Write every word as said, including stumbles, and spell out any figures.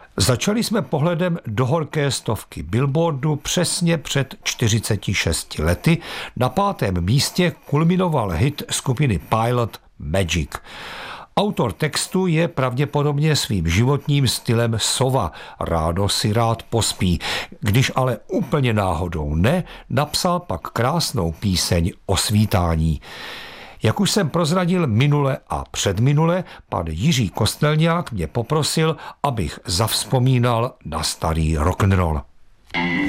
Začali jsme pohledem do horké stovky Billboardu přesně před čtyřiceti šesti lety. Na pátém místě kulminoval hit skupiny Pilot Magic. Autor textu je pravděpodobně svým životním stylem sova, rádo si rád pospí. Když ale úplně náhodou ne, napsal pak krásnou píseň o svítání. Jak už jsem prozradil minule a předminule, pan Jiří Kostelňák mě poprosil, abych zavzpomínal na starý rock'n'roll.